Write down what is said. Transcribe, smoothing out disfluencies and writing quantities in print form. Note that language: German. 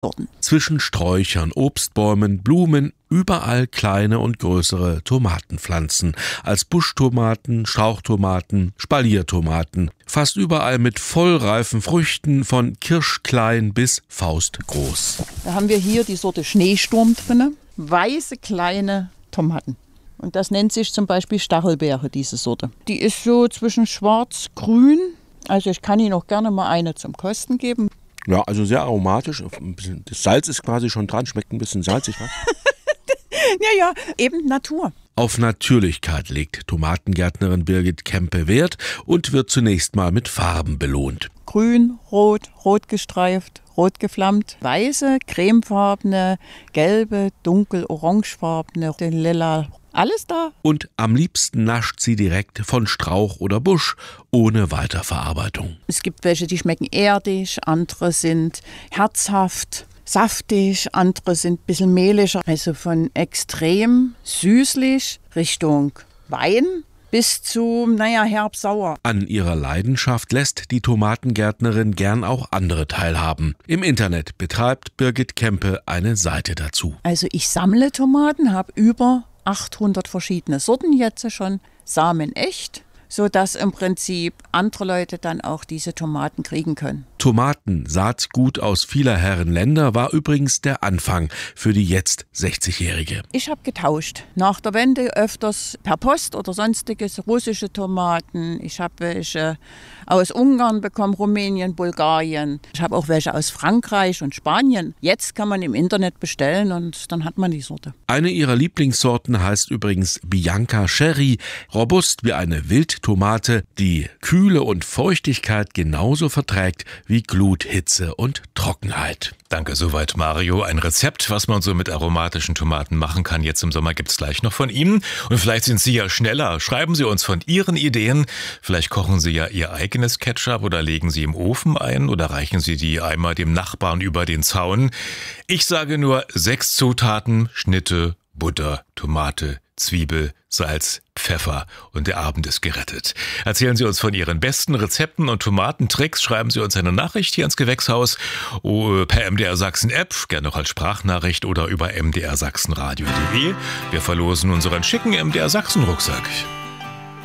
Sorten. Zwischen Sträuchern, Obstbäumen, Blumen, überall kleine und größere Tomatenpflanzen. Als Buschtomaten, Strauchtomaten, Spaliertomaten. Fast überall mit vollreifen Früchten von kirschklein bis faustgroß. Da haben wir hier die Sorte Schneesturm drin. Weiße kleine Tomaten. Und das nennt sich zum Beispiel Stachelbeere, diese Sorte. Die ist so zwischen schwarz-grün. Also ich kann Ihnen auch gerne mal eine zum Kosten geben. Ja, also sehr aromatisch. Das Salz ist quasi schon dran, schmeckt ein bisschen salzig. Was? Ja, eben Natur. Auf Natürlichkeit legt Tomatengärtnerin Birgit Kempe Wert und wird zunächst mal mit Farben belohnt. Grün, rot, rot gestreift, rot geflammt, weiße, cremefarbene, gelbe, dunkel orangefarbene, lila. Alles da. Und am liebsten nascht sie direkt von Strauch oder Busch, ohne Weiterverarbeitung. Es gibt welche, die schmecken erdig, andere sind herzhaft, saftig, andere sind ein bisschen mehliger. Also von extrem süßlich Richtung Wein bis zu, herb-sauer. An ihrer Leidenschaft lässt die Tomatengärtnerin gern auch andere teilhaben. Im Internet betreibt Birgit Kempe eine Seite dazu. Also ich sammle Tomaten, habe über 800 verschiedene Sorten jetzt schon, Samen echt, sodass im Prinzip andere Leute dann auch diese Tomaten kriegen können. Tomaten, Saatgut aus vieler Herren Länder, war übrigens der Anfang für die jetzt 60-Jährige. Ich habe getauscht. Nach der Wende öfters per Post oder sonstiges russische Tomaten. Ich habe welche aus Ungarn bekommen, Rumänien, Bulgarien. Ich habe auch welche aus Frankreich und Spanien. Jetzt kann man im Internet bestellen und dann hat man die Sorte. Eine ihrer Lieblingssorten heißt übrigens Bianca Cherry, robust wie eine Wildtomate, die Kühle und Feuchtigkeit genauso verträgt wie Glut, Hitze und Trockenheit. Danke, soweit Mario. Ein Rezept, was man so mit aromatischen Tomaten machen kann. Jetzt im Sommer gibt's gleich noch von Ihnen. Und vielleicht sind Sie ja schneller. Schreiben Sie uns von Ihren Ideen. Vielleicht kochen Sie ja Ihr eigenes Ketchup oder legen Sie im Ofen ein oder reichen Sie die Eimer dem Nachbarn über den Zaun. Ich sage nur 6 Zutaten: Schnitte, Butter, Tomate, Zwiebel, Salz, Pfeffer und der Abend ist gerettet. Erzählen Sie uns von Ihren besten Rezepten und Tomatentricks. Schreiben Sie uns eine Nachricht hier ins Gewächshaus per MDR Sachsen App, gerne auch als Sprachnachricht oder über mdrsachsenradio.de. Wir verlosen unseren schicken MDR Sachsen Rucksack.